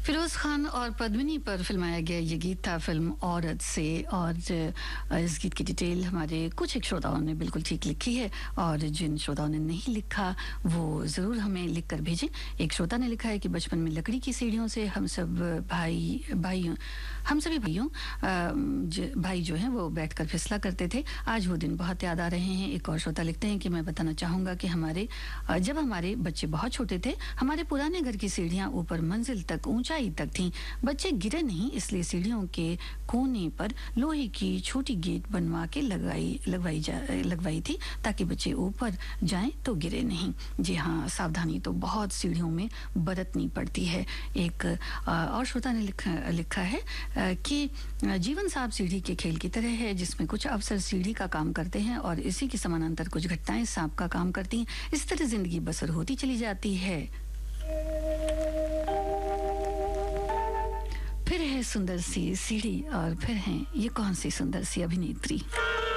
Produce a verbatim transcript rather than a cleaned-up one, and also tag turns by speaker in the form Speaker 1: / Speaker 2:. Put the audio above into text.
Speaker 1: फिरोज खान और पद्मिनी पर फिल्माया गया ये गीत था फिल्म औरत से। और इस गीत की डिटेल हमारे कुछ एक श्रोताओं ने बिल्कुल ठीक लिखी है, और जिन श्रोताओं ने नहीं लिखा वो ज़रूर हमें लिख कर भेजें। एक श्रोता ने लिखा है कि बचपन में लकड़ी की सीढ़ियों से हम सब भाई भाइयों हम सभी भाइयों भाई जो हैं वो बैठकर फिसला करते थे। आज वो दिन बहुत याद आ रहे हैं। एक और श्रोता लिखते हैं कि मैं बताना चाहूँगा कि हमारे जब हमारे बच्चे बहुत छोटे थे, हमारे पुराने घर की सीढ़ियाँ ऊपर मंजिल तक ऊंचाई तक थीं। बच्चे गिरे नहीं, इसलिए सीढ़ियों के कोने पर लोहे की छोटी गेट बनवा के लगाई लगवाई जा लगवाई थी ताकि बच्चे ऊपर जाएं तो गिरे नहीं। जी हाँ, सावधानी तो बहुत सीढ़ियों में बरतनी पड़ती है। एक और श्रोता ने लिखा लिखा है कि जीवन साहब सीढ़ी के खेल की तरह है, जिसमें कुछ अफसर सीढ़ी का काम करते हैं और इसी के समानांतर कुछ घटनाएं सांप का काम करती हैं। इस तरह जिंदगी बसर होती चली जाती है। फिर है सुंदर सी सीढ़ी, और फिर हैं ये कौन सी सुंदर सी अभिनेत्री।